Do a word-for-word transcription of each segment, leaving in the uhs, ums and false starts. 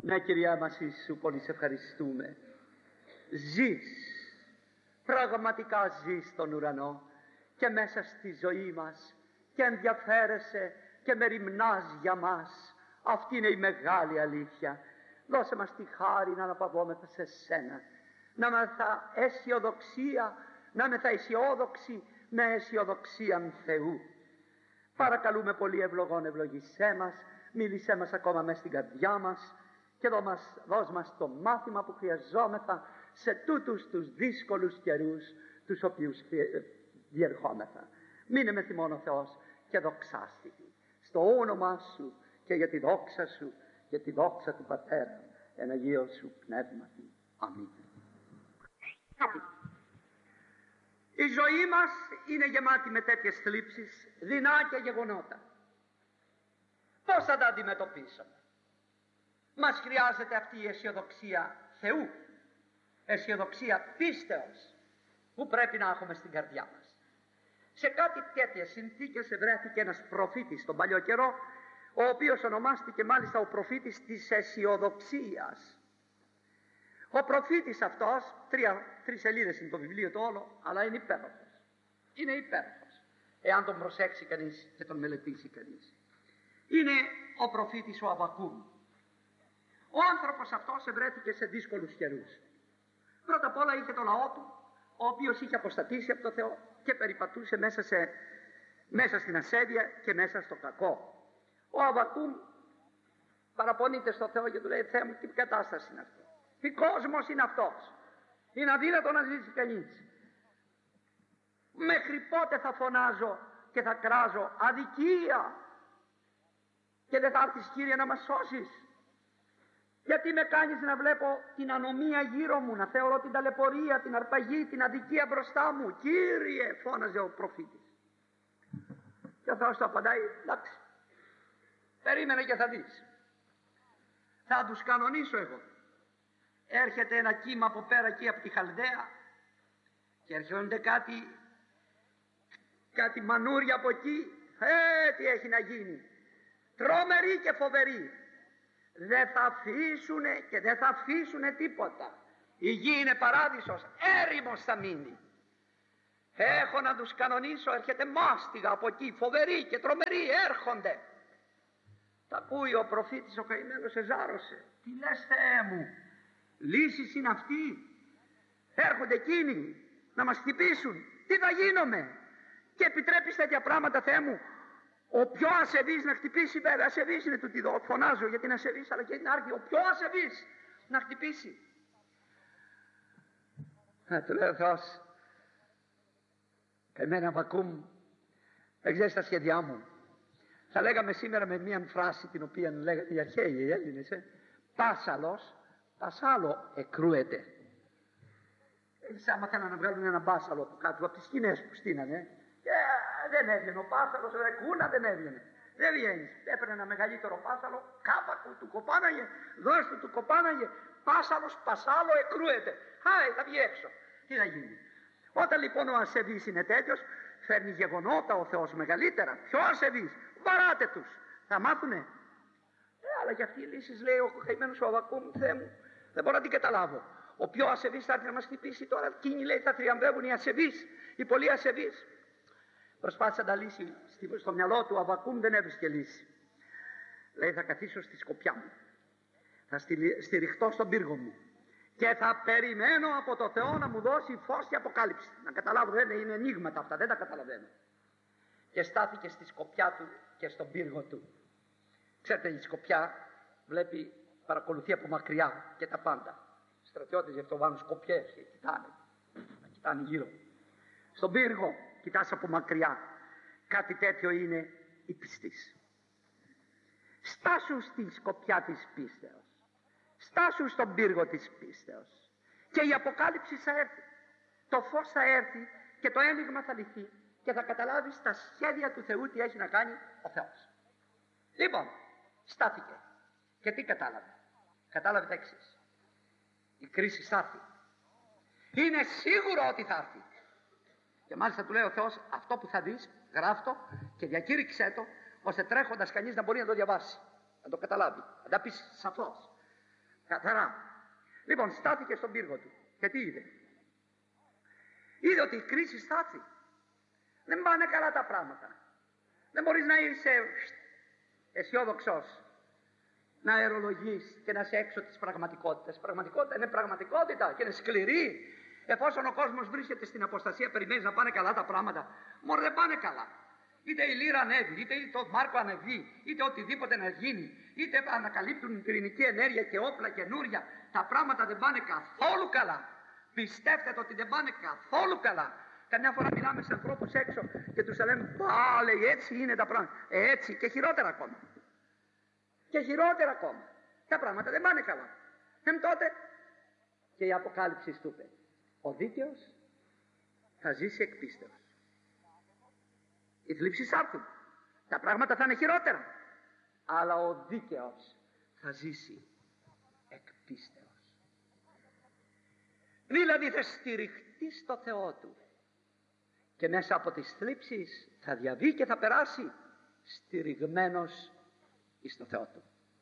Ναι, Κυρία μας Ιησού, πολύ σε ευχαριστούμε. Ζεις, πραγματικά ζεις στον ουρανό και μέσα στη ζωή μας και ενδιαφέρεσαι και μεριμνάς για μας. Αυτή είναι η μεγάλη αλήθεια. Δώσε μας τη χάρη να αναπαυόμεθα σε σένα, να μεθα αισιοδοξία, να μεθα αισιόδοξη με αισιοδοξίαν Θεού. Παρακαλούμε πολύ, ευλογών ευλογήσέ μας, μίλησέ μας ακόμα μέσα στην καρδιά μας και δώ μας, δώσ' μας το μάθημα που χρειαζόμεθα σε τούτους τους δύσκολους καιρούς τους οποίους διερχόμεθα. Μείνε με θυμόν ο Θεός και δοξάστηκε στο όνομά Σου και για τη δόξα Σου και τη δόξα του Πατέρα εν Αγίο Σου Πνεύματι. Αμήν. Η ζωή μας είναι γεμάτη με τέτοιες θλίψεις, δεινά και γεγονότα. Πώς θα τα αντιμετωπίσουμε? Μας χρειάζεται αυτή η αισιοδοξία Θεού, αισιοδοξία πίστεως που πρέπει να έχουμε στην καρδιά μας. Σε κάτι τέτοιες συνθήκες ευρέθηκε ένας προφήτης τον παλιό καιρό, ο οποίος ονομάστηκε μάλιστα ο προφήτης της αισιοδοξίας. Ο προφήτης αυτός, τρία, τρεις σελίδες είναι το βιβλίο το όλο, αλλά είναι υπέροχος. Είναι υπέροχος, εάν τον προσέξει κανείς και τον μελετήσει κανείς. Είναι ο προφήτης ο Αββακούμ. Ο άνθρωπος αυτός ευρέθηκε σε δύσκολους καιρούς. Πρώτα απ' όλα είχε το λαό του, ο οποίος είχε αποστατήσει από το Θεό και περιπατούσε μέσα, σε, μέσα στην ασέβεια και μέσα στο κακό. Ο Αββακούμ παραπονείται στο Θεό και του λέει: Θεέ μου, τι κατάσταση είναι αυτό? Τι κόσμος είναι αυτός? Είναι αδύνατο να ζήσει κανείς. Μέχρι πότε θα φωνάζω και θα κράζω αδικία και δεν θα έρθεις, Κύριε, να μας σώσεις? Γιατί με κάνεις να βλέπω την ανομία γύρω μου, να θεωρώ την ταλαιπωρία, την αρπαγή, την αδικία μπροστά μου? Κύριε, φώναζε ο προφήτης. Και ο Θεός του απαντάει: εντάξει, περίμενε και θα δεις. Θα τους κανονίσω εγώ. Έρχεται ένα κύμα από πέρα εκεί από τη Χαλδαία και έρχονται κάτι, κάτι μανούρια από εκεί. Ε, τι έχει να γίνει? Τρομεροί και φοβεροί. Δεν θα αφήσουνε και δεν θα αφήσουνε τίποτα. Η γη είναι παράδεισος, έρημος θα μείνει. Έχω να τους κανονίσω, έρχεται μάστιγα από εκεί, φοβεροί και τρομεροί έρχονται. Τα ακούει ο προφήτης ο καημένος, εζάρωσε. Τι λες, Θεέ μου? Λύσεις είναι αυτή? Έρχονται εκείνοι να μας χτυπήσουν. Τι θα γίνομαι? Και επιτρέπεις τέτοια πράγματα, Θεέ μου? Ο πιο ασεβής να χτυπήσει, βέβαια, ασεβής είναι τούτη εδώ. Φωνάζω γιατί είναι ασεβής, αλλά και να έρθει ο πιο ασεβής να χτυπήσει. Α, του λέει ο Θεός: καημένα Αββακούμ, δεν ξέρεις τα σχέδιά μου. Θα λέγαμε σήμερα με μία φράση την οποία λέγανε οι αρχαίοι οι Έλληνες, ε, πάσαλος, πασάλο εκρούεται. Έτσι, άμα θέλανε να βγάλουν ένα μπάσαλο από κάτω, από τις σκηνές που στείνανε, και δεν έβγαινε ο πάσαλος, ρε κούνα, δεν έβγαινε. Δεν βγαίνεις. Έπαιρνε ένα μεγαλύτερο πάσαλο, κάπακου του κοπάναγε, δώσ' του του κοπάναγε, πάσαλος, πασάλο εκρούεται. Χάι, θα βγει έξω. Τι θα γίνει? Όταν λοιπόν ο ασεβής είναι τέτοιος, φέρνει γεγονότα ο Θεός μεγαλύτερα. Πιο ασεβής, βαράτε τους. Θα μάθουνε. Ε, αλλά για αυτή η λύση, λέει ο καημένος ο Αββακούμ, Θεέ μου, δεν μπορώ να την καταλάβω. Ο πιο ασεβής θα έρθει να μας χτυπήσει τώρα. Εκείνοι, λέει, θα θριαμβεύουν οι ασεβείς, οι πολύ ασεβείς. Προσπάθησε να τα λύσει στο μυαλό του. Ο Αββακούμ δεν έβρισκε λύση. Λέει: θα καθίσω στη σκοπιά μου, θα στηριχτώ στον πύργο μου και θα περιμένω από το Θεό να μου δώσει φως και αποκάλυψη. Να καταλάβω, δεν είναι ενίγματα αυτά, δεν τα καταλαβαίνω. Και στάθηκε στη σκοπιά του και στον πύργο του. Ξέρετε, η σκοπιά βλέπει, παρακολουθεί από μακριά και τα πάντα. Οι στρατιώτες γι' αυτό βάλουν σκοπιές και κοιτάνε, να κοιτάνε γύρω. Στον πύργο κοιτάς από μακριά. Κάτι τέτοιο είναι η πιστής. Στάσου στη σκοπιά της πίστεως. Στάσου στον πύργο της πίστεως. Και η αποκάλυψη θα έρθει. Το φως θα έρθει και το ένιγμα θα λυθεί και θα καταλάβεις τα σχέδια του Θεού τι έχει να κάνει ο Θεός. Λοιπόν, στάθηκε. Και τι κατάλαβε? Κατάλαβε τα εξής. Η κρίση θα έρθει. Είναι σίγουρο ότι θα έρθει. Και μάλιστα του λέει ο Θεός: αυτό που θα δεις, γράφτο και διακήρυξέ το, ώστε τρέχοντας κανείς να μπορεί να το διαβάσει, να το καταλάβει, να τα πεις σαφώς. Καθαρά. Λοιπόν, στάθηκε στον πύργο του. Και τι είδε? Είδε ότι η κρίση στάθη. Δεν πάνε καλά τα πράγματα. Δεν μπορείς να είσαι αισιόδοξος, να αερολογείς και να είσαι έξω της πραγματικότητας. Η πραγματικότητα είναι πραγματικότητα και είναι σκληρή. Εφόσον ο κόσμος βρίσκεται στην αποστασία, περιμένεις να πάνε καλά τα πράγματα. Μόνο δεν πάνε καλά. Είτε η λίρα ανέβει, είτε το Μάρκο ανεβεί, είτε οτιδήποτε να γίνει, είτε ανακαλύπτουν πυρηνική ενέργεια και όπλα καινούρια. Τα πράγματα δεν πάνε καθόλου καλά. Πιστεύτε το ότι δεν πάνε καθόλου καλά. Καμιά φορά μιλάμε σε ανθρώπους έξω και τους λέμε πάλι έτσι είναι τα πράγματα. Ε, έτσι και χειρότερα ακόμα. Και χειρότερα ακόμα. Τα πράγματα δεν πάνε καλά. Εμ τότε και η Αποκάλυψη του είπε: ο δίκαιος θα ζήσει εκ πίστεως. Οι θλίψεις θα έρθουν. Τα πράγματα θα είναι χειρότερα. Αλλά ο δίκαιος θα ζήσει εκ πίστεως. Δηλαδή θα στηριχτεί στο Θεό του. Και μέσα από τις θλίψεις θα διαβεί και θα περάσει στηριγμένος εις το Θεό του.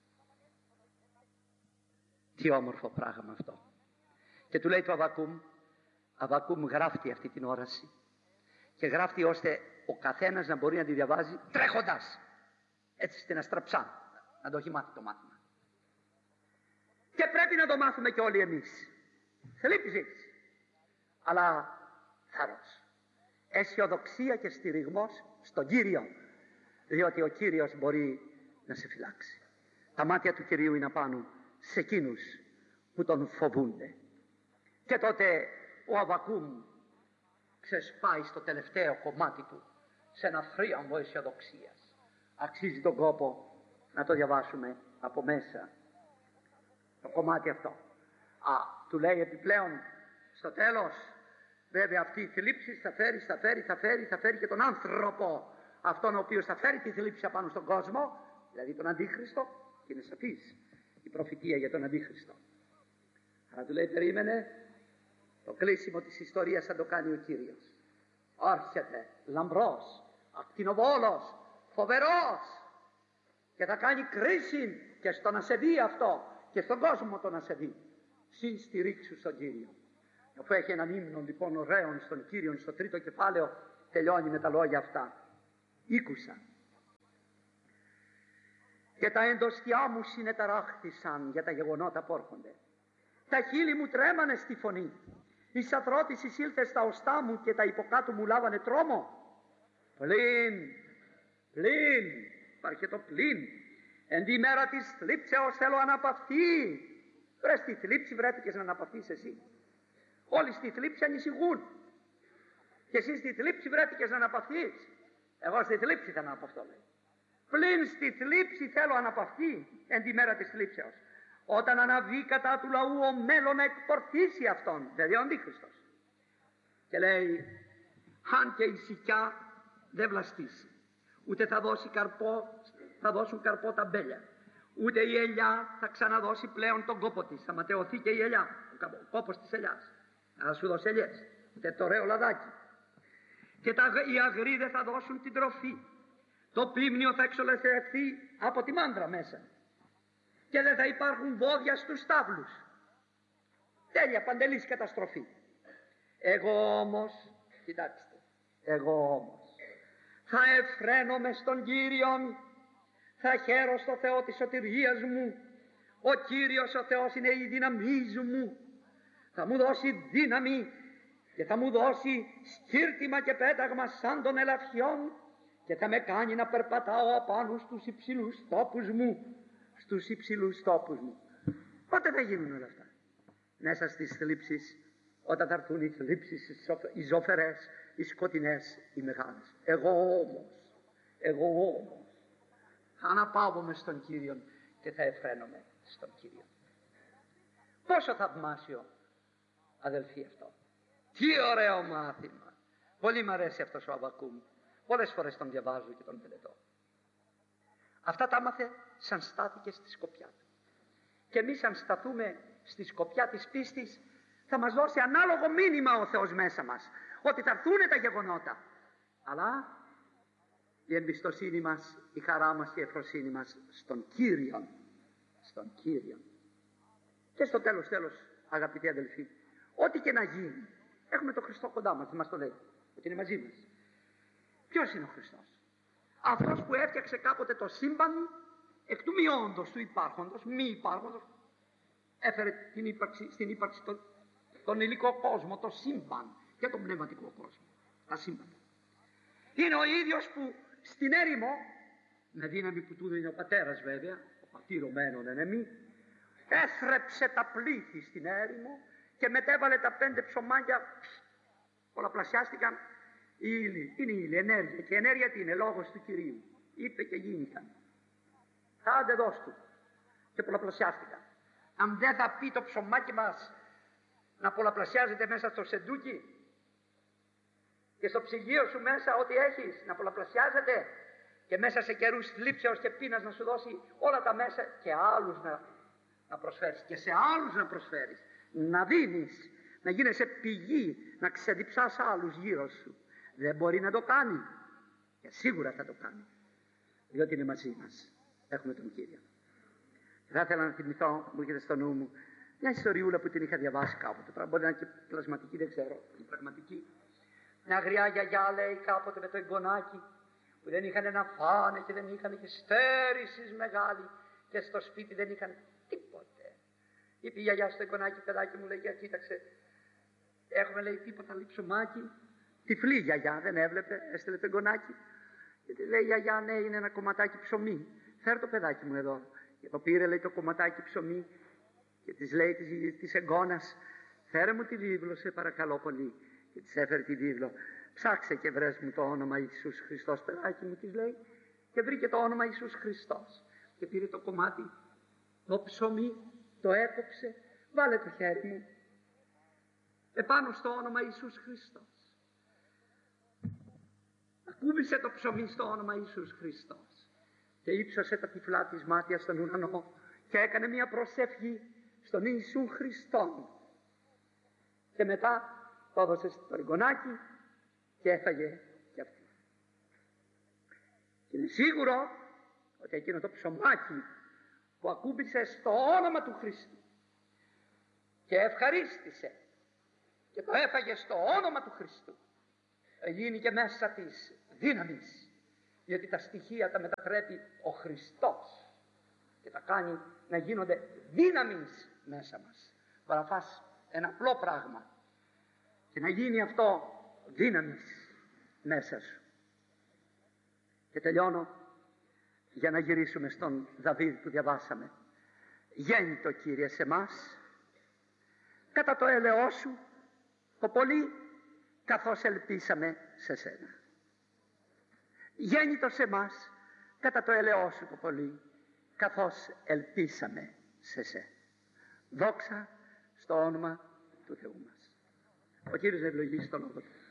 Τι όμορφο πράγμα αυτό. Και του λέει το Αββακούμ, Αββακούμ γράφτει αυτή την όραση και γράφτει ώστε ο καθένας να μπορεί να τη διαβάζει τρέχοντας, έτσι στην αστραψά, να το έχει μάθει το μάθημα. Και πρέπει να το μάθουμε και όλοι εμείς. Θλίψεις, αλλά θάρρος, αισιοδοξία και στηριγμός στον Κύριο, διότι ο Κύριος μπορεί να σε φυλάξει. Τα μάτια του Κυρίου είναι πάνω σε εκείνους που τον φοβούνται. Και τότε ο Αββακούμ ξεσπάει στο τελευταίο κομμάτι του σε ένα θρίαμβο αισιοδοξίας. Αξίζει τον κόπο να το διαβάσουμε από μέσα το κομμάτι αυτό. Α, του λέει επιπλέον στο τέλος, βέβαια αυτή η θλίψη θα φέρει, θα φέρει, θα φέρει, θα φέρει και τον άνθρωπο, αυτόν ο οποίος θα φέρει τη θλίψη απάνω στον κόσμο, δηλαδή τον Αντίχριστο, και είναι σαφής η προφητεία για τον Αντίχριστο. Αλλά του λέει περίμενε, το κλείσιμο της ιστορίας θα το κάνει ο Κύριος. Άρχεται λαμπρός, ακτινοβόλος, φοβερός και θα κάνει κρίση και στον ασεβή αυτό και στον κόσμο τον ασεβή. Συστηρίξου στον Κύριο. Αφού έχει έναν ύμνο λοιπόν ωραίων στον Κύριο στο τρίτο κεφάλαιο, τελειώνει με τα λόγια αυτά. Ήκουσα. Και τα εντοστιά μου συνεταράχθησαν για τα γεγονότα που έρχονται. Τα χείλη μου τρέμανε στη φωνή. Η σαθρότης εισήλθε στα οστά μου και τα υποκάτω μου λάβανε τρόμο. Πλην, πλην, υπάρχει το πλην. Εν τη μέρα της θλίψεως θέλω αναπαυθεί. Βρε στη θλίψη βρέθηκες να αναπαυθείς εσύ. Όλοι στη θλίψη ανησυχούν. Και εσύ στη θλίψη βρέθηκες να αναπαυθείς. Εγώ στη θλίψη θα αναπαυθώ, λέει. Πλην στη θλίψη θέλω αναπαυθεί εν τη μέρα της θλίψεως. Όταν αναβεί κατά του λαού ο μέλλον να εκπορθήσει αυτόν, δηλαδή ο Αντίχριστος. Και λέει, αν και η σικιά δεν βλαστήσει, ούτε θα δώσει καρπό, θα δώσουν καρπό τα μπέλια, ούτε η ελιά θα ξαναδώσει πλέον τον κόπο της, θα ματαιωθεί και η ελιά, ο κόπος της ελιάς, θα σου δώσει ελιές, ούτε το ωραίο λαδάκι. Και τα, οι αγροί δεν θα δώσουν την τροφή, το πίμνιο θα εξολευθερθεί από τη μάντρα μέσα. Και δεν θα υπάρχουν βόδια στους στάβλους. Τέλεια, παντελής καταστροφή. Εγώ όμως, κοιτάξτε, εγώ όμως θα εφραίνομαι στον Κύριον, θα χαίρω στο Θεό της σωτηρίας μου. Ο Κύριος ο Θεός είναι η δύναμή μου. Θα μου δώσει δύναμη και θα μου δώσει σκύρτημα και πέταγμα σαν των ελαφιών και θα με κάνει να περπατάω απάνω στους υψηλούς τόπους μου. Στους υψηλούς τόπους μου. Πότε θα γίνουν όλα αυτά? Μέσα στις θλίψεις, όταν θα έρθουν οι θλίψεις, οι ζωφερές, οι σκοτεινές, οι μεγάλες. Εγώ όμως, εγώ όμως, θα αναπαύομαι στον Κύριο και θα εφραίνομαι στον Κύριο. Πόσο θαυμάσιο, αδελφοί, αυτό. Τι ωραίο μάθημα. Πολύ μ' αρέσει αυτός ο Αββακούμ. Πολλές φορές τον διαβάζω και τον μελετώ. Αυτά τα άμαθε σαν στάθηκε στη σκοπιά του. Και εμείς αν σταθούμε στη σκοπιά της πίστης, θα μας δώσει ανάλογο μήνυμα ο Θεός μέσα μας, ότι θα έρθουν τα γεγονότα. Αλλά η εμπιστοσύνη μας, η χαρά μας και η ευφροσύνη μας στον Κύριον, στον Κύριον. Και στο τέλος, τέλος, αγαπητοί αδελφοί, ό,τι και να γίνει, έχουμε τον Χριστό κοντά μας, δεν μας το λέει, ότι είναι μαζί μας. Ποιος είναι ο Χριστός? Αυτός που έφτιαξε κάποτε το σύμπαν εκ του μη όντος του υπάρχοντος, μη υπάρχοντος, έφερε την ύπαρξη, στην ύπαρξη τον, τον υλικό κόσμο, το σύμπαν και τον πνευματικό κόσμο, τα σύμπαν. Είναι ο ίδιος που στην έρημο, με δύναμη που του δίνει ο πατέρας βέβαια, ο πατήρωμένον εν εμεί, έθρεψε τα πλήθη στην έρημο και μετέβαλε τα πέντε ψωμάκια, πολλαπλασιάστηκαν η ύλη. Είναι η ύλη, ενέργεια. Και η ενέργεια τι είναι? Λόγος του Κυρίου. Είπε και γίνηκαν. Άντε δώσ' του. Και πολλαπλασιάστηκαν. Αν δεν θα πει το ψωμάκι μας να πολλαπλασιάζεται μέσα στο σεντούκι και στο ψυγείο σου μέσα ό,τι έχεις να πολλαπλασιάζεται και μέσα σε καιρούς θλίψεως και πείνας να σου δώσει όλα τα μέσα και άλλους να, να προσφέρεις και σε άλλους να προσφέρεις, να δίνεις, να γίνεσαι πηγή, να ξεδιψάς άλλους γύρω σου. Δεν μπορεί να το κάνει και σίγουρα θα το κάνει, διότι είναι μαζί μας. Έχουμε τον Κύριο. Θα ήθελα να θυμηθώ, μου έρχεται στο νου μου, μια ιστοριούλα που την είχα διαβάσει κάποτε. Τώρα μπορεί να είναι και πλασματική, δεν ξέρω, η πραγματική. Μια γριά γιαγιά λέει κάποτε με το εγγονάκι που δεν είχαν να φάνε και δεν είχαν και στέρηση μεγάλη και στο σπίτι δεν είχαν τίποτε. Είπε η γιαγιά στο εγγονάκι, παιδάκι μου, λέει, για κοίταξε, έχουμε λέει τίποτα, λέει ψωμάκι. Τυφλή γιαγιά, δεν έβλεπε, έστειλε το εγγονάκι. Και λέει η γιαγιά, ναι, είναι ένα κομματάκι ψωμί. Φέρ το παιδάκι μου εδώ. Και το πήρε, λέει, το κομματάκι ψωμί και της λέει της, της εγγόνας, φέρε μου τη βίβλο, σε παρακαλώ πολύ. Και της έφερε τη βίβλο. Ψάξε και βρες μου το όνομα Ιησούς Χριστός, παιδάκι μου, της λέει. Και βρήκε το όνομα Ιησούς Χριστός. Και πήρε το κομμάτι, το ψωμί, το έκοψε, βάλε το χέρι μου επάνω στο όνομα Ιησούς Χριστός. Ακούμπησε το ψωμί στο όνομα Ιησούς Χριστός και ύψωσε τα τυφλά της μάτια στον ουρανό και έκανε μια προσευχή στον Ιησού Χριστόν. Και μετά το έδωσε στο εγγονάκι και έφαγε και αυτή. Και είναι σίγουρο ότι εκείνο το ψωμάκι που ακούμπησε στο όνομα του Χριστού και ευχαρίστησε και το έφαγε στο όνομα του Χριστού, γίνει και μέσα της δύναμης, γιατί τα στοιχεία τα μετατρέπει ο Χριστός και τα κάνει να γίνονται δύναμης μέσα μας. Παραφάς ένα απλό πράγμα και να γίνει αυτό δύναμης μέσα σου. Και τελειώνω για να γυρίσουμε στον Δαβίδ που διαβάσαμε. Γέννητο Κύριε σε μας, κατά το έλεος σου το πολύ, καθώς ελπίσαμε σε σένα. Γέννητο σε μας, κατά το έλεος σου το πολύ, καθώς ελπίσαμε σε σένα. Δόξα στο όνομα του Θεού μας. Ο Κύριος να ευλογήσει τον λόγο του.